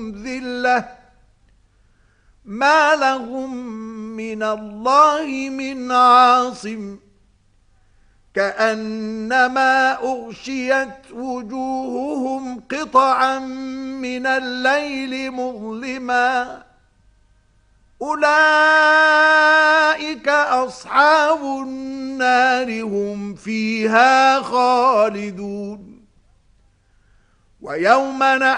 ذِلَّةٌ مَا لَهُم مِّنَ اللَّهِ مِنْ عَاصِمٍ كَأَنَّمَا أُغْشِيَتْ وُجُوهُهُمْ قِطَعًا مِّنَ اللَّيْلِ مُظْلِمًا أُولَئِكَ أَصْحَابُ النَّارِ هُمْ فِيهَا خَالِدُونَ وَيَوْمَ